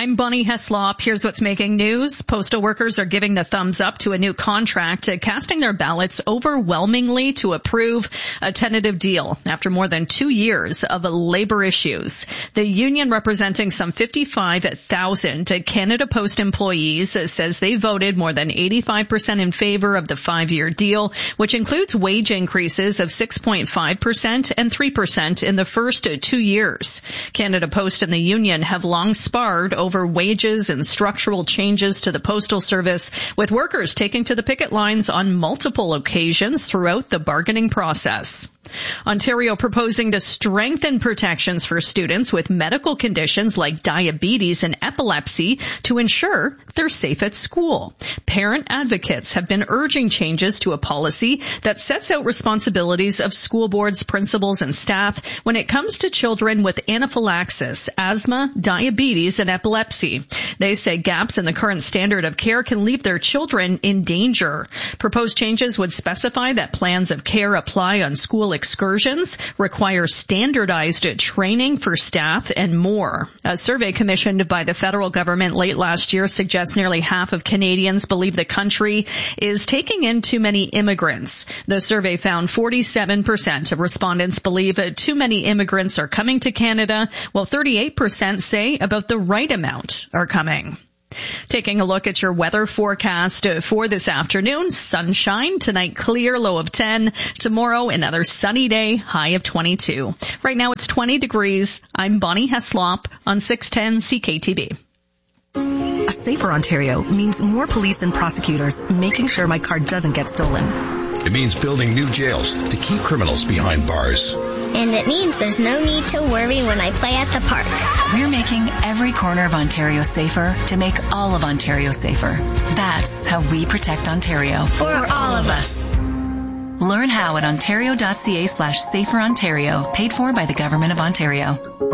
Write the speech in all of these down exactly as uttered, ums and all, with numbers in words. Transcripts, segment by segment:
I'm Bonnie Heslop. Here's what's making news. Postal workers are giving the thumbs up to a new contract, uh, casting their ballots overwhelmingly to approve a tentative deal after more than two years of labor issues. The union, representing some fifty-five thousand Canada Post employees, uh, says they voted more than eighty-five percent in favor of the five-year deal, which includes wage increases of six point five percent and three percent in the first uh, two years. Canada Post and the union have long sparred over wages and structural changes to the Postal Service, with workers taking to the picket lines on multiple occasions throughout the bargaining process. Ontario proposing to strengthen protections for students with medical conditions like diabetes and epilepsy to ensure they're safe at school. Parent advocates have been urging changes to a policy that sets out responsibilities of school boards, principals, and staff when it comes to children with anaphylaxis, asthma, diabetes, and epilepsy. They say gaps in the current standard of care can leave their children in danger. Proposed changes would specify that plans of care apply on school excursions, require standardized training for staff, and more. A survey commissioned by the federal government late last year suggests nearly half of Canadians believe the country is taking in too many immigrants. The survey found forty-seven percent of respondents believe too many immigrants are coming to Canada, while thirty-eight percent say about the right amount are coming. Taking a look at your weather forecast for this afternoon. Sunshine. Tonight, clear, low of ten. Tomorrow, another sunny day, high of twenty-two. Right now, it's twenty degrees. I'm Bonnie Heslop on six ten C K T B. A safer Ontario means more police and prosecutors making sure my car doesn't get stolen. It means building new jails to keep criminals behind bars. And it means there's no need to worry when I play at the park. We're making every corner of Ontario safer to make all of Ontario safer. That's how we protect Ontario. For all of us. Learn how at ontario.ca slash safer Ontario. Paid for by the Government of Ontario.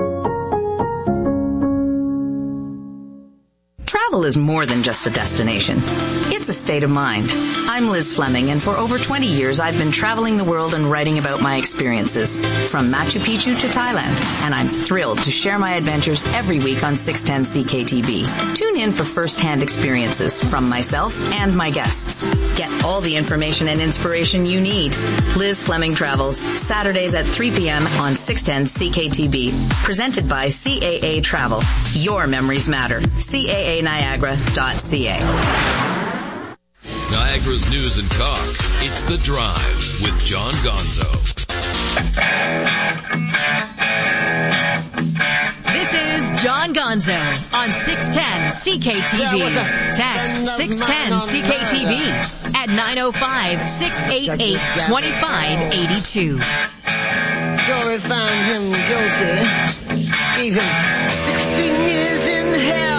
Travel is more than just a destination. It's a state of mind. I'm Liz Fleming, and for over twenty years I've been traveling the world and writing about my experiences, from Machu Picchu to Thailand, and I'm thrilled to share my adventures every week on six ten C K T B. Tune in for first-hand experiences from myself and my guests. Get all the information and inspiration you need. Liz Fleming Travels, Saturdays at three p.m. on six ten C K T B. Presented by C A A Travel. Your memories matter. C A A Niagara dot C A. Niagara's news and talk. It's The Drive with John Gonzo. This is John Gonzo on six ten C K T V. Text six ten C K T V at nine oh five, six eight eight, two five eight two. Jury found him guilty, gave him sixteen years in hell.